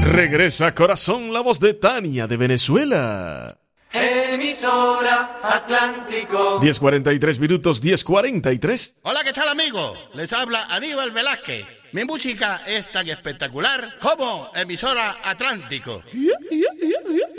Regresa Corazón, la voz de Tania de Venezuela. Emisora Atlántico. 10:43 minutos, 10:43. Hola, ¿qué tal, amigo? Les habla Aníbal Velázquez. Mi música es tan espectacular como Emisora Atlántico.